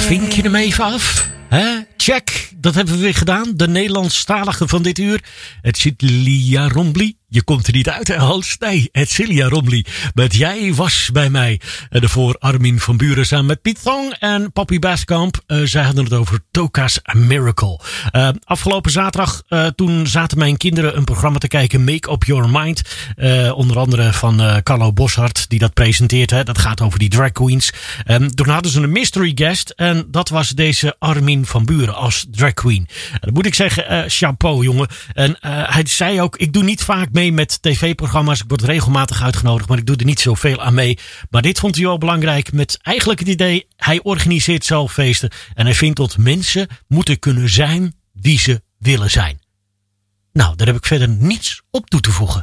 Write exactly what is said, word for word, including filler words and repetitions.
vink je hem even af. Hè? Check, dat hebben we weer gedaan. De Nederlandstalige van dit uur. Het Celia Rombly. Je komt er niet uit, hè Hans? Nee, het Celia Rombly. Met Jij was bij mij. En daarvoor Armin van Buuren samen met Piet Thong en Papi Baskamp. Uh, zij hadden het over Toka's Miracle. Uh, afgelopen zaterdag, uh, toen zaten mijn kinderen een programma te kijken. Make Up Your Mind. Uh, onder andere van uh, Carlo Boszhard, die dat presenteert. Hè. Dat gaat over die drag queens. Um, toen hadden ze een mystery guest. En dat was deze Armin van Buuren als drag queen. En dan moet ik zeggen, uh, chapeau jongen. En uh, hij zei ook, ik doe niet vaak mee met tv-programma's. Ik word regelmatig uitgenodigd, maar ik doe er niet zoveel aan mee. Maar dit vond hij wel belangrijk met eigenlijk het idee, hij organiseert zelf feesten. En hij vindt dat mensen moeten kunnen zijn wie ze willen zijn. Nou, daar heb ik verder niets op toe te voegen.